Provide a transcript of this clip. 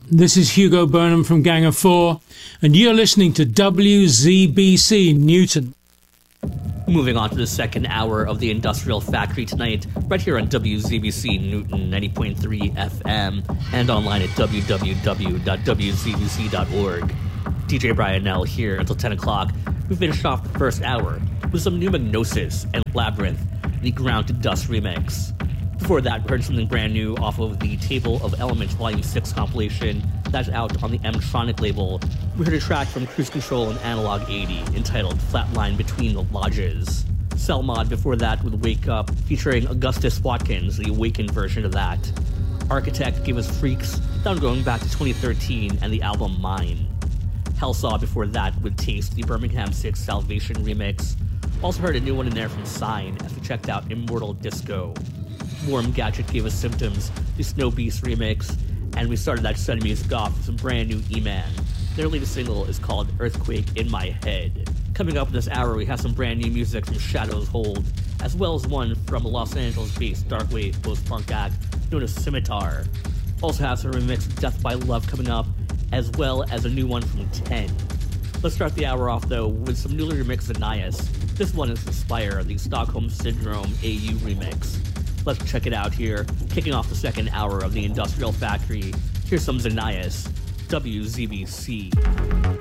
This is Hugo Burnham from Gang of Four, and you're listening to WZBC Newton. Moving on to the second hour of the Industrial Factory tonight, right here on WZBC Newton 90.3 FM and online at www.wzbc.org. DJ Brian Nell here until 10 o'clock. We finished off the first hour with some new Magnosis and Labyrinth, the Ground to Dust remix. Before that, we heard something brand new off of the Table of Elements Volume 6 compilation that's out on the M-Tronic label. We heard a track from Cruise Control and Analog 80 entitled Flatline Between the Lodges. Cell Mod before that with Wake Up, featuring Augustus Watkins, the Awakened version of that. Architect gave us Freaks, down going back to 2013 and the album Mine. Hellsaw before that with Taste, the Birmingham 6 Salvation remix. Also heard a new one in there from Sign as we checked out Immortal Disco. Warm Gadget gave us Symptoms, the Snow Beast remix, and we started that set of music off with some brand new E-Man. Their latest single is called Earthquake in My Head. Coming up in this hour, we have some brand new music from Shadows Hold, as well as one from a Los Angeles-based darkwave post-punk act known as Scimitar. Also have some remix of Death by Love coming up, as well as a new one from 10. Let's start the hour off, though, with some newly remixed Anais. This one is Inspire, the Stockholm Syndrome AU remix. Let's check it out here, kicking off the second hour of the Industrial Factory. Here's some Xenias, WZBC.